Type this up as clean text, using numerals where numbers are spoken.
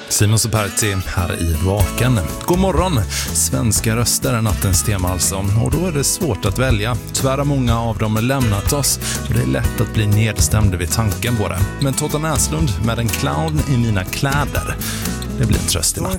Simon Superti här i Vaken. God morgon. Svenska röster är nattens tema alltså. Och då är det svårt att välja. Tyvärr har många av dem lämnat oss. Och det är lätt att bli nedstämd vid tanken på det. Men Totta Näslund med en clown i mina kläder. Det blir en tröst i natt.